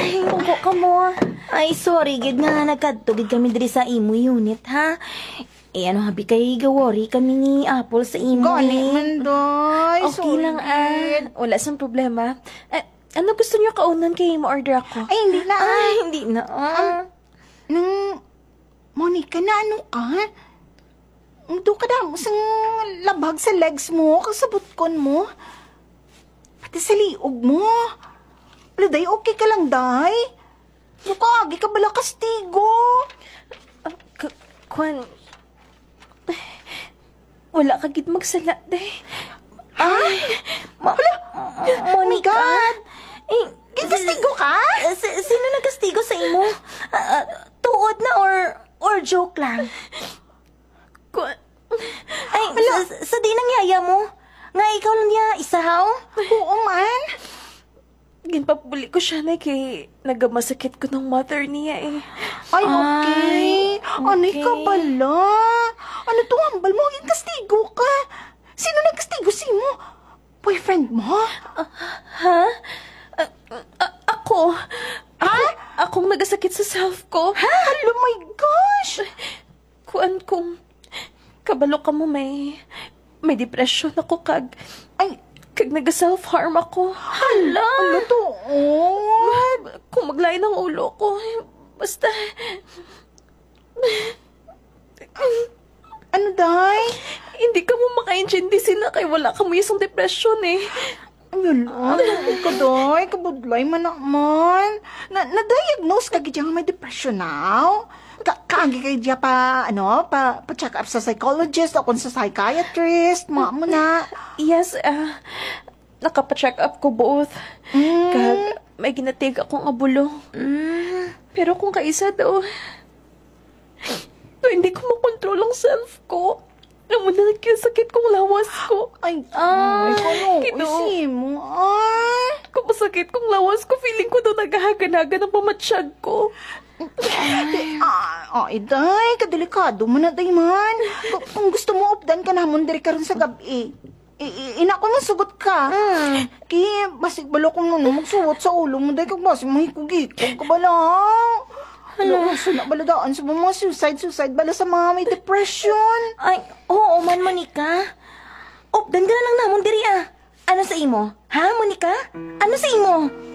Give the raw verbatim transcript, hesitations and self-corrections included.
Ay, upo ka mo. Ay, sorry, gid nga nagkadtugid kami diri sa imo unit, ha? Eh, ano habi kay gawori kami ni Apple sa imo. Gani eh. man, Day. Okay Sorry. lang, ah. Wala sang problema. Eh, ano gusto niyo kaunan kay mo-order ako? Ay, hindi na. Ay, hindi na, ah. Nang, Monica, na ano ka? Doon ka na, sang labag sa legs mo, kasabot kon mo. Pati sa liog mo. Wala, Day, okay ka lang, Day? Mukha, agi ka bala kastigo. Ah, k- Kwan... Wala ka gid magsala, day. Ay, ma- Monica. God. Eh, Kastigo ka? si- sino nagkastigo sa imo? Ah, ah, tuod na or or joke lang? Kwan... Ay, sa, sa di nangyaya mo? Nga ikaw lang niya isahaw? Oo man. Ginpapuli ko siya na kay nagamasakit ko ng mother niya eh. Ay, okay. Ay, Anay okay. ka bala? Ano to, hambal mo? Ang kastigo ka. Sino nagkastigo si mo? Boyfriend mo? Ha? A- a- ako? Ha? Akong nagasakit sa self ko. Ha? Oh my gosh! Kuan kong kabalo ka mo may may depression ako kag Ay, kag naga-self-harm ako. Hala! ano to? Oh. Kung maglain ang ulo ko, basta... Ano, Day? Hindi ka mo makaintindi sila kay wala ka mo isang depression eh. Ayun lang. Ano ka, Day? Kabudlay man naman. Na, na-diagnose ka gidya nga may depression now? Ka kaagi kay diya pa, ano, pa, pa check up sa psychologist o kung sa psychiatrist, mga mo na. Yes, ah... nakapacheck up ko both. Mm. Kag may ginatig akong abulo. Mm. Pero kung kaisa daw, to hindi ko makontrol ang self ko. Alam mo na sakit kong lawas ko. Ay, Ah, ay, kano, kino. isi mo, ay. Kung masakit kong lawas ko, feeling ko daw naghahagan-hagan ang pamatsyag ko. Ah, ay, day, kadelikado mo na, day, man. Kung, kung gusto mo, updan ka namon diri karon sa gabi. I, I, ina ko masugot ka. Mm. Ki, basig balo kong nung magsuot sa ulo mo, day, kag basig mahikugikog ka bala. Hala, so na baladaan sa mga suicide, suicide bala sa mga may depression. Ay, oo man, Monica. Opdan ka na lang namon diri ah. Ano sa imo? Ha, Monica? Ano sa imo?